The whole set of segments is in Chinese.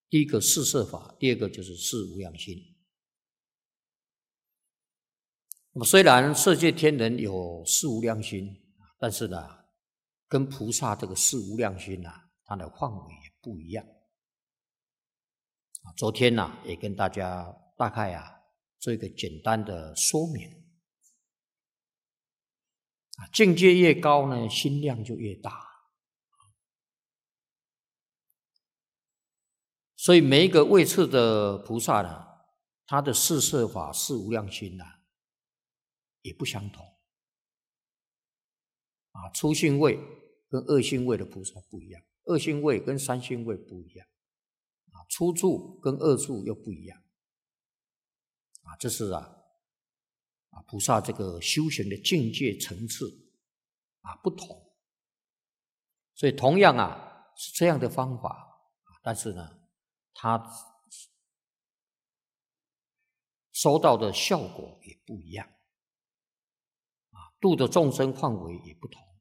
第一个四摄法，第二个就是四无量心。那么虽然色界天人有四无量心，但是呢，跟菩萨这个四无量心它的范围也不一样。昨天也跟大家大概做一个简单的说明。境界越高呢，心量就越大。所以每一个位次的菩萨呢，他的四摄法、四无量心也不相同。初信位跟二信位的菩萨不一样，二信位跟三信位不一样，初住跟二住又不一样。这是菩萨这个修行的境界层次不同。所以同样是这样的方法，但是呢，他收到的效果也不一样，度的众生范围也不同。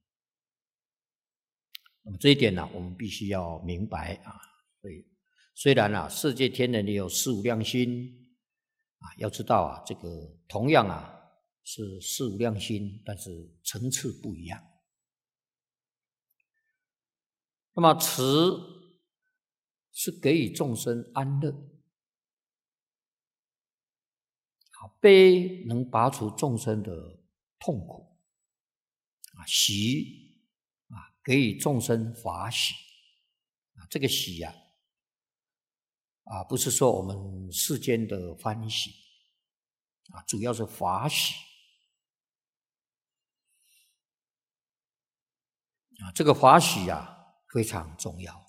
那么这一点我们必须要明白所以虽然世界天人也有四无量心要知道这个同样是四无量心，但是层次不一样。那么慈是给予众生安乐，悲能拔除众生的痛苦，喜给予众生法喜。这个喜不是说我们世间的欢喜主要是法喜。这个法喜非常重要。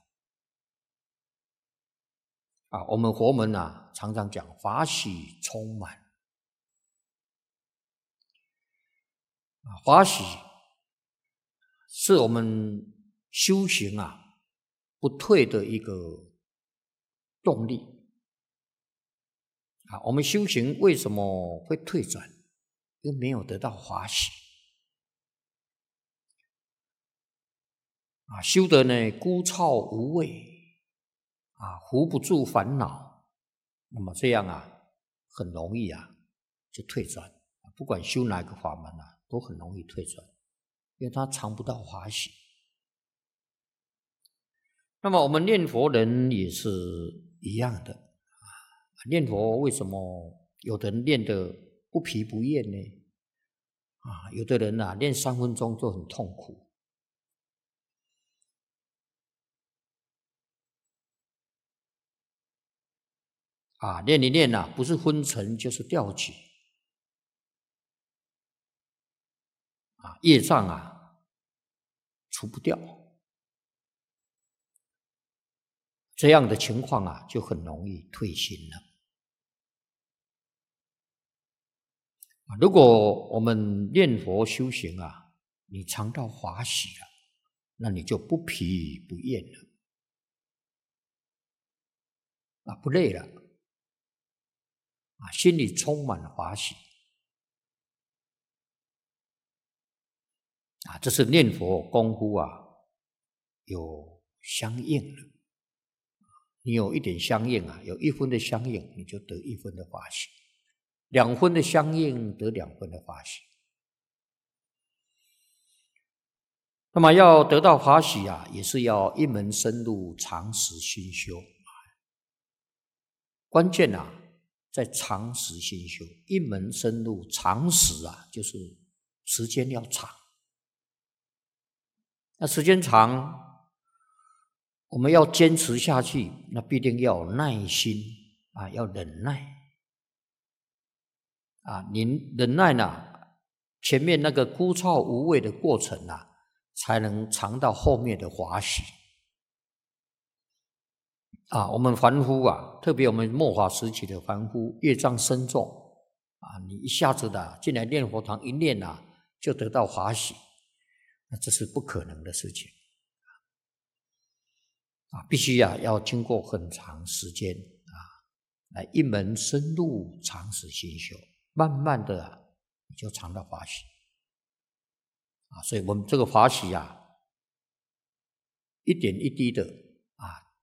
我们佛门常常讲法喜充满。法喜是我们修行不退的一个动力。我们修行为什么会退转？因为没有得到法喜。修得呢枯燥无味扶不住烦恼，那么这样很容易就退转。不管修哪个法门都很容易退转，因为他尝不到法喜。那么我们念佛人也是一样的。念佛为什么有的人念得不疲不厌呢？有的人念3分钟就很痛苦。念一念不是昏沉就是掉举。业障除不掉。这样的情况就很容易退心了。如果我们念佛修行你尝到法喜了，那你就不疲不厌了，不累了，心里充满了法喜。这是念佛功夫有相应了。你有一点相应有1分的相应，你就得1分的法喜；2分的相应，得2分的法喜。那么要得到法喜也是要一门深入，长时熏修。关键在长时熏修，一门深入，长时就是时间要长。那时间长，我们要坚持下去，那必定要有耐心要忍耐您忍耐前面那个枯燥无味的过程才能尝到后面的法喜我们凡夫特别我们末法时期的凡夫，业障深重你一下子进来念佛堂一念就得到法喜，那这是不可能的事情必须要经过很长时间来一门深入，长时熏修，慢慢的你就尝到法喜所以我们这个法喜一点一滴的